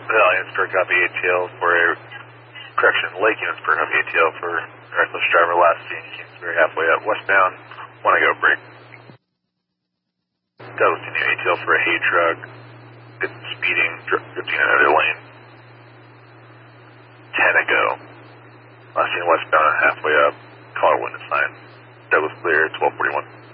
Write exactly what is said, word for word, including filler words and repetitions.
Williamsburg, copy A T L for a, correction, Lake Unionsburg, copy A T L for reckless driver, last seen Kingsbury, halfway up, westbound, wanna go break. Douglas New A T L for a hay truck, it's speeding, drifting in another lane. ten ago, last seen westbound, halfway up, caller witness sign. Douglas clear, twelve forty-one.